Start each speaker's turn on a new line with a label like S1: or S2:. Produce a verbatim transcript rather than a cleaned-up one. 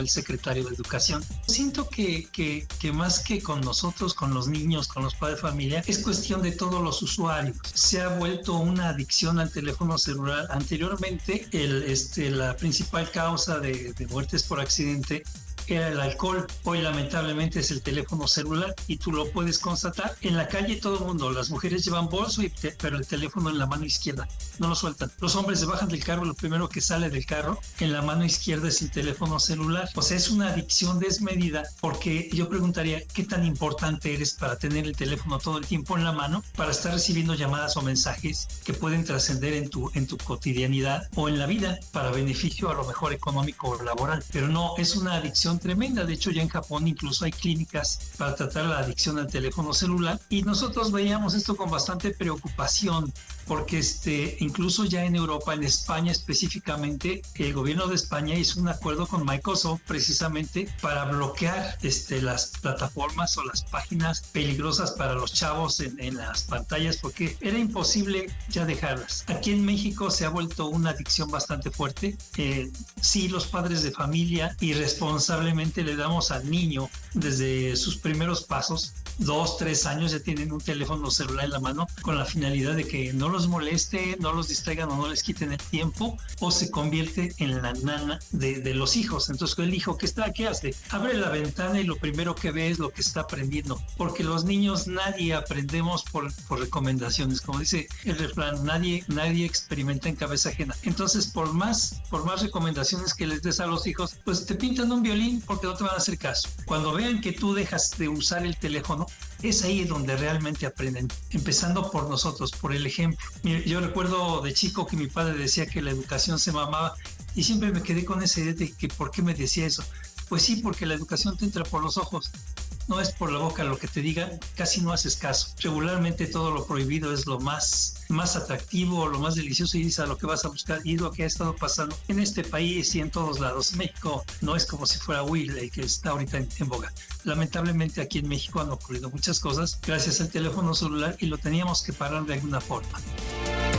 S1: el secretario de Educación. Siento que, que, que más que con nosotros, con los niños, con los padres de familia, es cuestión de todos los usuarios. Se ha vuelto una adicción al teléfono celular. Anteriormente, el, este, la principal causa de, de muertes por accidente era el alcohol. Hoy lamentablemente es el teléfono celular y tú lo puedes constatar. En la calle todo el mundo, las mujeres llevan bolso, y te, pero el teléfono en la mano izquierda, no lo sueltan. Los hombres se bajan del carro, lo primero que sale del carro en la mano izquierda es el teléfono celular. O sea, es una adicción desmedida, porque yo preguntaría, ¿qué tan importante eres para tener el teléfono todo el tiempo en la mano, para estar recibiendo llamadas o mensajes que pueden trascender en tu, en tu cotidianidad o en la vida para beneficio a lo mejor económico o laboral? Pero no, es una adicción tremenda. De hecho, ya en Japón incluso hay clínicas para tratar la adicción al teléfono celular, y nosotros veíamos esto con bastante preocupación, porque este, incluso ya en Europa, en España específicamente, el gobierno de España hizo un acuerdo con Microsoft precisamente para bloquear este, las plataformas o las páginas peligrosas para los chavos en, en las pantallas, porque era imposible ya dejarlas. Aquí en México se ha vuelto una adicción bastante fuerte. Eh, sí, los padres de familia irresponsablemente le damos al niño desde sus primeros pasos, dos, tres años, ya tienen un teléfono celular en la mano con la finalidad de que no los moleste, no los distraigan o no les quiten el tiempo, o se convierte en la nana de, de los hijos. Entonces el hijo que está, ¿qué hace? Abre la ventana y lo primero que ve es lo que está aprendiendo, porque los niños nadie aprendemos por, por recomendaciones, como dice el refrán, nadie, nadie experimenta en cabeza ajena. Entonces por más, por más recomendaciones que les des a los hijos, pues te pintan un violín porque no te van a hacer caso. Cuando vean que tú dejas de usar el teléfono, es ahí donde realmente aprenden, empezando por nosotros, por el ejemplo. Yo recuerdo de chico que mi padre decía que la educación se mamaba, y siempre me quedé con esa idea de que ¿por qué me decía eso? Pues sí, porque la educación te entra por los ojos, no es por la boca. Lo que te digan casi no haces caso. Regularmente todo lo prohibido es lo más, más atractivo, lo más delicioso, y es a lo que vas a buscar, y es lo que ha estado pasando en este país y en todos lados. México no es como si fuera Will, que está ahorita en, en boga. Lamentablemente aquí en México han ocurrido muchas cosas gracias al teléfono celular, y lo teníamos que parar de alguna forma.